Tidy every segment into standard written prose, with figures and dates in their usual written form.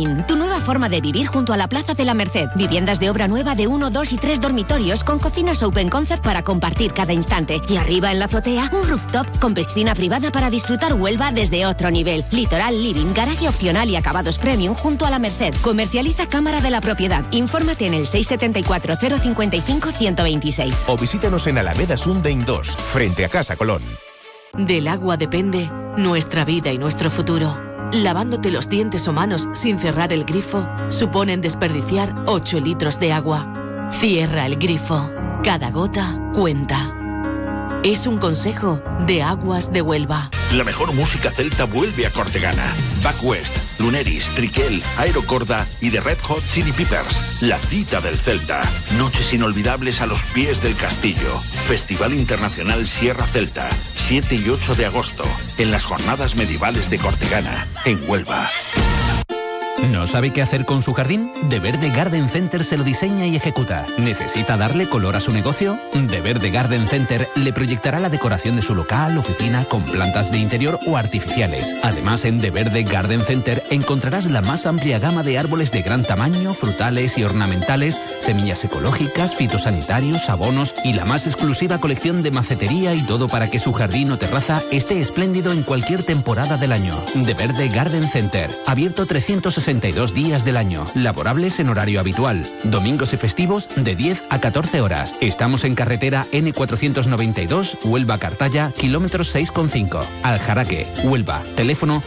Living, tu nueva forma de vivir junto a la Plaza de la Merced. Viviendas de obra nueva de 1, 2 y 3 dormitorios con cocinas open concept para compartir cada instante. Y arriba en la azotea, un rooftop con piscina privada para disfrutar Huelva desde otro nivel. Litoral Living, garaje opcional y acabados premium junto a la Merced. Comercializa Cámara de la Propiedad. Infórmate en el 674 055 126. O visítanos en Alameda Sundain 2, frente a Casa Colón. Del agua depende nuestra vida y nuestro futuro. Lavándote los dientes o manos sin cerrar el grifo suponen desperdiciar 8 litros de agua. Cierra el grifo. Cada gota cuenta. Es un consejo de Aguas de Huelva. La mejor música celta vuelve a Cortegana. Back West, Luneris, Triquel, Aerocorda y The Red Hot Chili Peppers. La cita del Celta. Noches inolvidables a los pies del castillo. Festival Internacional Sierra Celta. 7 y 8 de agosto. En las Jornadas Medievales de Cortegana, en Huelva. ¿No sabe qué hacer con su jardín? De Verde Garden Center se lo diseña y ejecuta. ¿Necesita darle color a su negocio? De Verde Garden Center le proyectará la decoración de su local, oficina, con plantas de interior o artificiales. Además, en De Verde Garden Center encontrarás la más amplia gama de árboles de gran tamaño, frutales y ornamentales, semillas ecológicas, fitosanitarios, abonos y la más exclusiva colección de macetería y todo para que su jardín o terraza esté espléndido en cualquier temporada del año. De Verde Garden Center, abierto 362 días del año, laborables en horario habitual, domingos y festivos de 10 a 14 horas. Estamos en carretera N492, Huelva-Cartaya, kilómetros 6,5. Aljaraque, Huelva, teléfono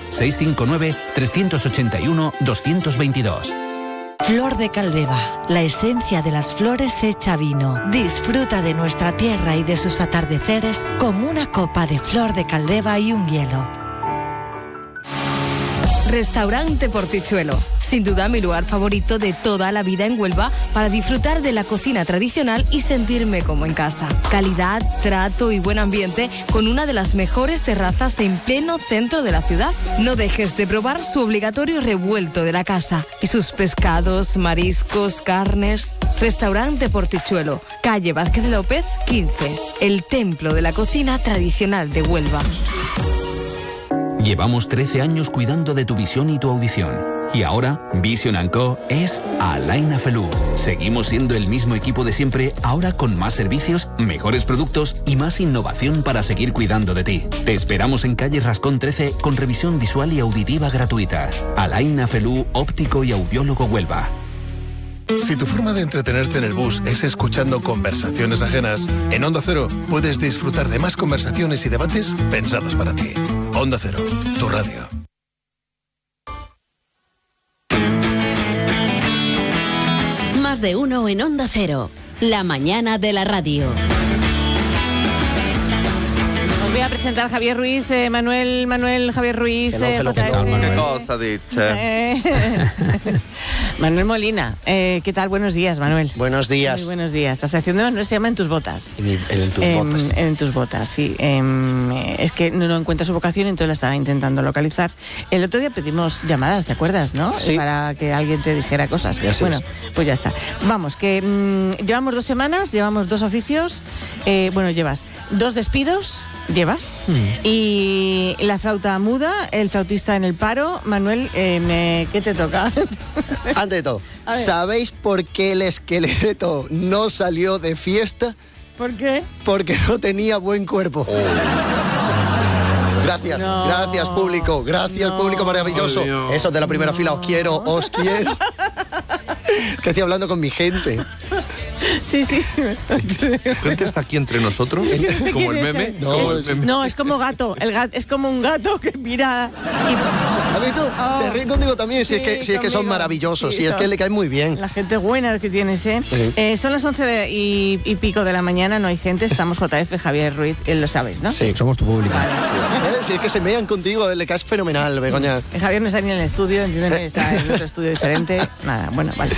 659-381-222. Flor de Caldeva, la esencia de las flores hecha vino. Disfruta de nuestra tierra y de sus atardeceres con una copa de Flor de Caldeva y un hielo. Restaurante Portichuelo, sin duda mi lugar favorito de toda la vida en Huelva para disfrutar de la cocina tradicional y sentirme como en casa. Calidad, trato y buen ambiente con una de las mejores terrazas en pleno centro de la ciudad. No dejes de probar su obligatorio revuelto de la casa y sus pescados, mariscos, carnes. Restaurante Portichuelo, calle Vázquez López, 15, el templo de la cocina tradicional de Huelva. Llevamos 13 años cuidando de tu visión y tu audición. Y ahora, Vision & Co. es Alain Afflelou. Seguimos siendo el mismo equipo de siempre, ahora con más servicios, mejores productos y más innovación para seguir cuidando de ti. Te esperamos en calle Rascón 13 con revisión visual y auditiva gratuita. Alain Afflelou, óptico y audiólogo Huelva. Si tu forma de entretenerte en el bus es escuchando conversaciones ajenas, en Onda Cero puedes disfrutar de más conversaciones y debates pensados para ti. Onda Cero, tu radio. Más de uno en Onda Cero, la mañana de la radio. Os voy a presentar Javier Ruiz, Manuel Javier Ruiz. ¿Qué cosa dicha? Manuel Molina, ¿qué tal? Buenos días, Manuel. Buenos días. Muy buenos días. La sección de Manuel se llama En tus botas. En tus botas. En tus botas, sí. Es que no encuentra su vocación, entonces la estaba intentando localizar. El otro día pedimos llamadas, ¿te acuerdas, no? Sí. Para que alguien te dijera cosas. Bueno, pues ya está. Vamos, que llevamos 2 semanas, llevamos 2 oficios. Llevas 2 despidos. Y la flauta muda, el flautista en el paro. Manuel, ¿qué te toca? Antes de todo, ¿sabéis por qué el esqueleto no salió de fiesta? ¿Por qué? Porque no tenía buen cuerpo. Gracias, gracias público, público maravilloso. Esos de la primera fila, os quiero. Que estoy hablando con mi gente. Sí. ¿Gente está aquí entre nosotros? No ¿Como el meme? No, es como gato. Es como un gato que mira. ¿Has visto? Se ríen contigo también, si es que son maravillosos, si es que le caen muy bien. La gente buena que tienes, ¿eh? Son las 11 y pico de la mañana, no hay gente, estamos JF, Javier Ruiz, lo sabes, ¿no? Sí, somos tu público. Vale. Si es que se mean contigo, le caes fenomenal, Begoña. Javier no está ni en el estudio, entienden que está en otro estudio diferente. Nada, bueno, vale.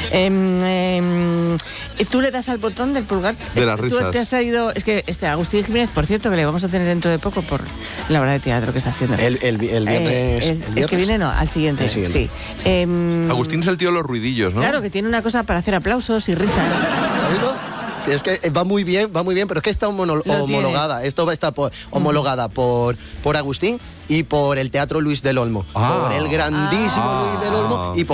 Tú le das al botón del pulgar. De las risas. Tú te has traído. Es que Agustín Jiménez, por cierto, que le vamos a tener dentro de poco por la obra de teatro que está haciendo. El viernes. El que viene, no, al siguiente. Sí. Agustín es el tío de los ruidillos, ¿no? Claro, que tiene una cosa para hacer aplausos y risas. Sí, es que va muy bien, pero es que está homologada. Esto va a estar homologada por Agustín y por el Teatro Luis del Olmo. Por el grandísimo Luis del Olmo y por